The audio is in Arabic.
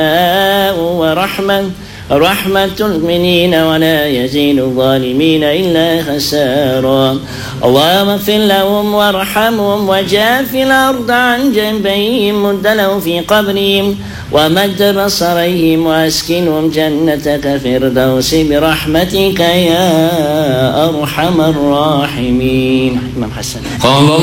ورحمة المؤمنين ولا يزيد الظالمين إلا خسارا. اللهم اغفر لهم وارحمهم وجاف الأرض عن جنبيهم مد له في قبرهم ومد بصريهم وأسكنهم جنتك فردوس برحمتك يا أرحم الراحمين. إمام حسن.